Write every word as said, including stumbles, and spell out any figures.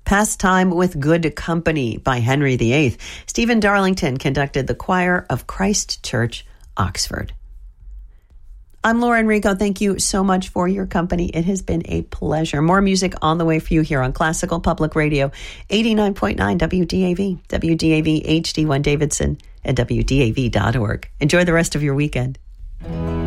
Pastime with Good Company by Henry the Eighth. Stephen Darlington conducted the choir of Christ Church, Oxford. I'm Laura Enrico. Thank you so much for your company. It has been a pleasure. More music on the way for you here on Classical Public Radio, eighty-nine point nine W D A V, W D A V H D one Davidson, and W D A V dot org. Enjoy the rest of your weekend.